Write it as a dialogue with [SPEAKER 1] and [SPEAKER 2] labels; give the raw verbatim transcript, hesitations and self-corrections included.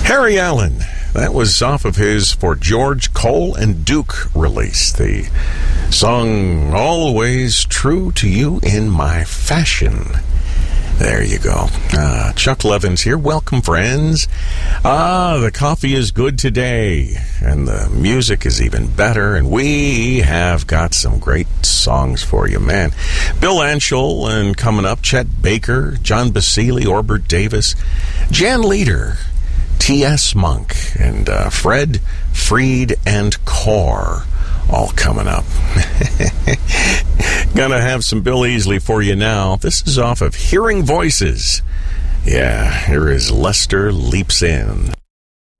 [SPEAKER 1] Harry Allen. That was off of his For George, Cole, and Duke release. The song Always True to You in My Fashion. There you go. Uh, Chuck Levins here. Welcome, friends. Ah, the coffee is good today, and the music is even better, and we have got some great songs for you, man. Bill Anshel, and coming up, Chet Baker, John Basile, Orbert Davis, Jan Leader, T S. Monk, and uh, Fred, Freed, and Core, all coming up. Gonna have some Bill Easley for you now. This is off of Hearing Voices. Yeah, here is Lester Leaps In.